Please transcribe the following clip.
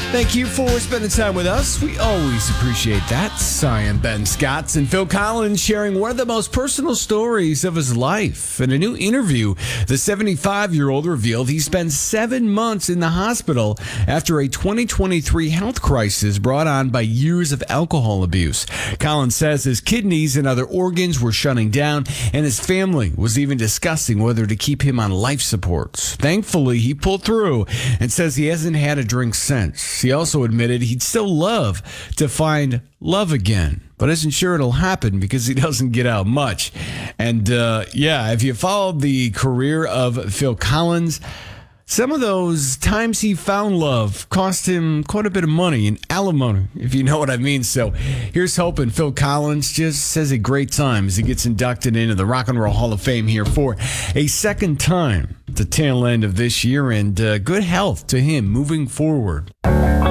Thank you for spending time with us. We always appreciate that. I am Ben Scott, and Phil Collins sharing one of the most personal stories of his life. In a new interview, the 75-year-old revealed he spent 7 months in the hospital after a 2023 health crisis brought on by years of alcohol abuse. Collins says his kidneys and other organs were shutting down, and his family was even discussing whether to keep him on life supports. Thankfully, he pulled through and says he hasn't had a drink since. He also admitted he'd still love to find love again, but isn't sure it'll happen because he doesn't get out much. And if you followed the career of Phil Collins, some of those times he found love cost him quite a bit of money in alimony, if you know what I mean. So here's hoping Phil Collins just has a great time as he gets inducted into the Rock and Roll Hall of Fame here for a second time at the tail end of this year, and good health to him moving forward.